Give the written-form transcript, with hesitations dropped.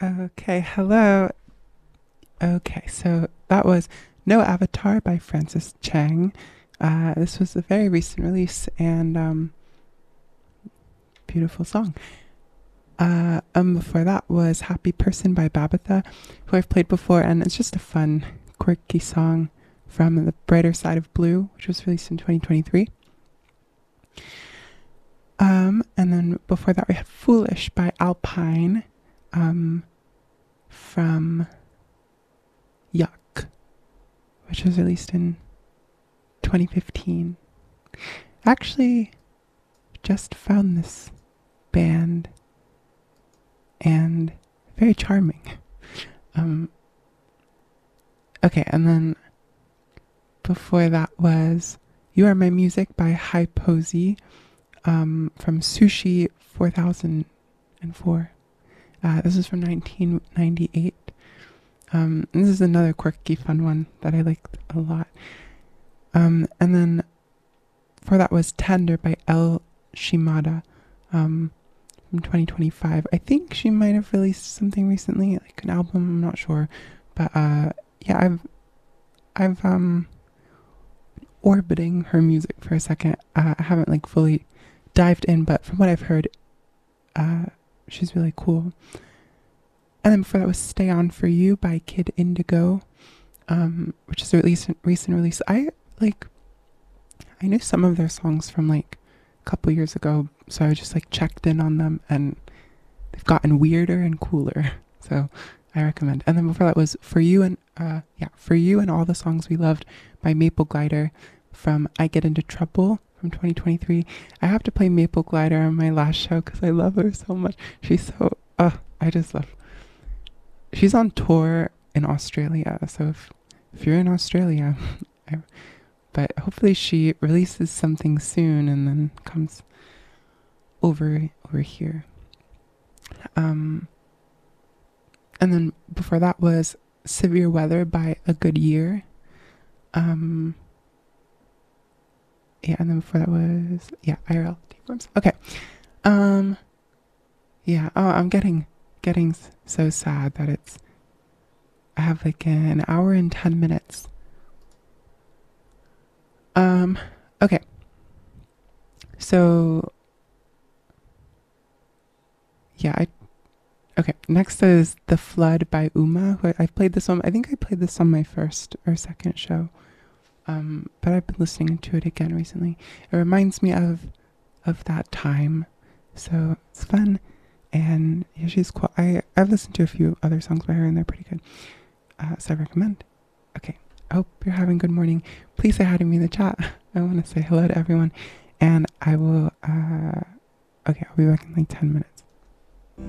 Okay, hello. Okay, so that was No Avatar by Francis Chang. This was a very recent release and beautiful song. Before that was Happy Person by Babatha, who I've played before, and it's just a fun, quirky song from The Brighter Side of Blue, which was released in 2023. And then before that we had Foolish by Alpine, from Yuck, which was released in 2015. Actually, just found this band and very charming. Okay, and then before that was You Are My Music by High Posey, from Sushi 4004. This is from 1998. This is another quirky, fun one that I liked a lot. And then before that was Tender by El Shimada, from 2025. I think she might have released something recently, like an album. I'm not sure, but yeah, I've orbiting her music for a second. I haven't like fully dived in, but from what I've heard, she's really cool. And then before that was Stay On For You by Kid Indigo, which is a recent release. I knew some of their songs from like a couple years ago, so I just like checked in on them, and they've gotten weirder and cooler. So I recommend. And then before that was For You and For You and All the Songs We Loved by Maple Glider, from I Get Into Trouble from 2023. I have to play Maple Glider on my last show because I love her so much. She's so I just love. She's on tour in Australia, so if you're in Australia, but hopefully she releases something soon and then comes over here. And then before that was Severe Weather by A Good Year. Yeah, and then before that was IRL Deforms. Okay. Yeah. Oh, I'm getting so sad that I have like an hour and 10 minutes. Okay. So yeah, okay. Next is The Flood by Uma. Who I've played this on. I think I played this on my first or second show. But I've been listening to it again recently. It reminds me of that time, so it's fun. And yeah, she's cool. I've listened to a few other songs by her, and they're pretty good. So I recommend. Okay, I hope you're having a good morning. Please say hi to me in the chat. I want to say hello to everyone, and I will. Okay, I'll be back in like 10 minutes.